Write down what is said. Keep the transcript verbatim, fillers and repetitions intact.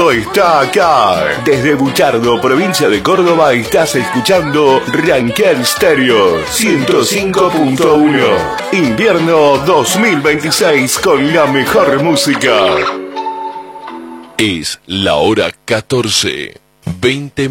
invierno está acá. Desde Buchardo, provincia de Córdoba, estás escuchando Ranquel Stereo ciento cinco punto uno. Invierno dos mil veintiséis con la mejor música. Es la hora catorce, veinte